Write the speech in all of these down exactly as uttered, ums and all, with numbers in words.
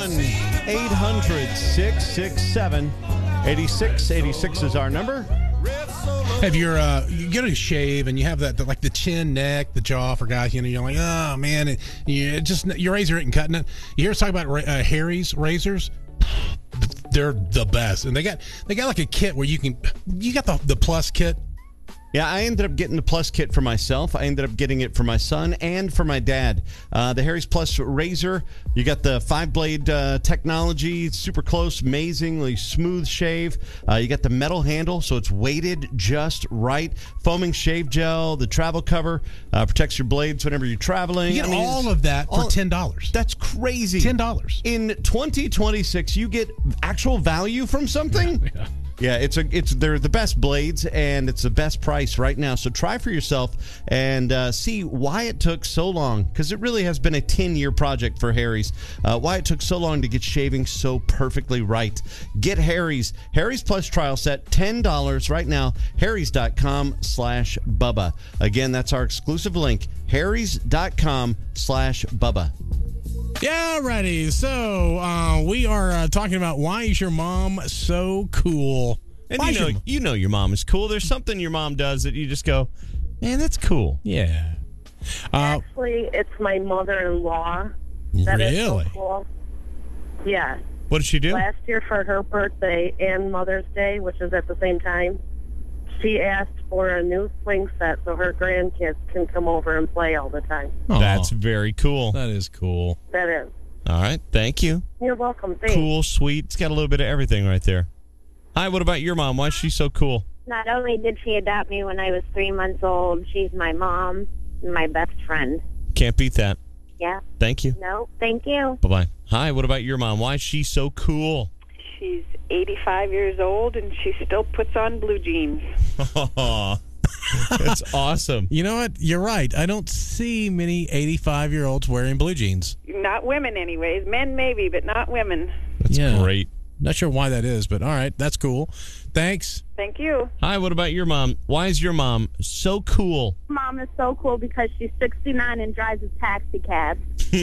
one eight hundred six six seven eight six eight six is our number. Have your uh, you get a shave and you have that the, like the chin, neck, the jaw for guys. You know, you're like, oh man, it, you it just your razor isn't cutting it. You hear us talk about uh, Harry's razors? They're the best, and they got they got like a kit where you can you got the the plus kit. Yeah, I ended up getting the Plus kit for myself. I ended up getting it for my son and for my dad. Uh, the Harry's Plus razor, you got the five-blade uh, technology, super close, amazingly smooth shave. Uh, you got the metal handle, so it's weighted just right. Foaming shave gel, the travel cover, uh, protects your blades whenever you're traveling. You get I mean, all of that for all, ten dollars. That's crazy. ten dollars. In twenty twenty-six, you get actual value from something? Yeah, yeah. Yeah, it's a it's they're the best blades, and it's the best price right now. So try for yourself and uh, see why it took so long, because it really has been a ten-year project for Harry's. Uh, why it took so long to get shaving so perfectly right. Get Harry's. Harry's Plus trial set, ten dollars right now. Harrys.com slash Bubba. Again, that's our exclusive link, Harrys.com slash Bubba. Yeah, righty. So uh, we are uh, talking about why is your mom so cool? And Why you is know, your- you know your mom is cool. There's something your mom does that you just go, man, that's cool. Yeah. Uh, Actually, it's my mother-in-law. That is so really? cool. Yeah. What did she do? Last year for her birthday and Mother's Day, which is at the same time, she asked for a new swing set so her grandkids can come over and play all the time. Aw, That's very cool. that is cool. That is. All right, thank you. You're welcome. Thanks. Cool, sweet. It's got a little bit of everything right there. Hi, what about your mom? Why is she so cool? Not only did she adopt me when I was three months old, she's my mom and my best friend. Can't beat that. Yeah. Thank you. No, thank you. Bye-bye. Hi, what about your mom? Why is she so cool? She's eighty-five years old, and she still puts on blue jeans. That's awesome. You know what? You're right. I don't see many eighty-five-year-olds wearing blue jeans. Not women, anyways. Men maybe, but not women. That's Yeah. great. Not sure why that is, but all right. That's cool. Thanks. Thank you. Hi, what about your mom? Why is your mom so cool? Mom is so cool because she's sixty-nine and drives a taxi cab.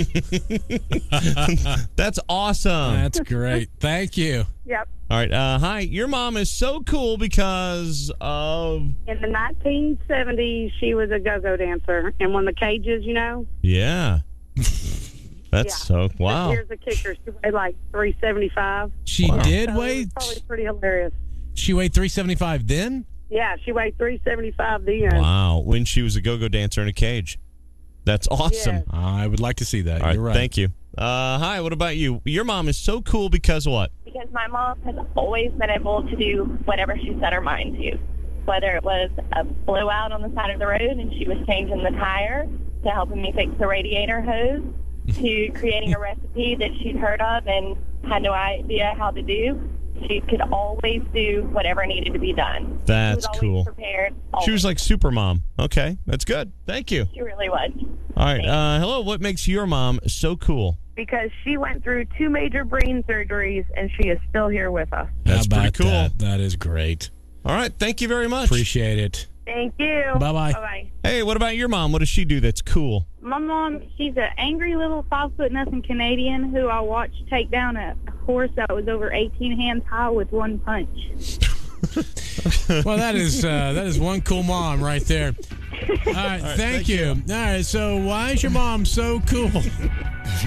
That's awesome. That's great. Thank you. Yep. All right. Uh, hi, your mom is so cool because of... In the nineteen seventies, she was a go-go dancer. And when the cages, you know. Yeah. That's Yeah. so... Wow. Here's the kicker. She weighed like three seventy-five. She Wow. did So weigh. it's probably pretty hilarious. She weighed three seventy-five then. Yeah, she weighed three seventy-five then. Wow. When she was a go-go dancer in a cage. That's awesome. Yes. I would like to see that. All right. You're right. Thank you. Uh, hi, what about you? Your mom is so cool because what? Because my mom has always been able to do whatever she set her mind to. Whether it was a blowout on the side of the road and she was changing the tire, to helping me fix the radiator hose, to creating a recipe that she'd heard of and had no idea how to do. She could always do whatever needed to be done. That's she was always cool. prepared. She was always. like super mom. Okay, that's good. Thank you. She really was. All right. Uh, hello, what makes your mom so cool? Because she went through two major brain surgeries, and she is still here with us. That's How about pretty cool. That? That is great. All right, thank you very much. Appreciate it. Thank you. Bye-bye. Bye-bye. Hey, what about your mom? What does she do that's cool? My mom, she's an angry little five-foot-nothing Canadian who I watched take down a horse that was over eighteen hands high with one punch. Well, that is uh, that is one cool mom right there. All right, thank, thank you. All right, so why is your mom so cool?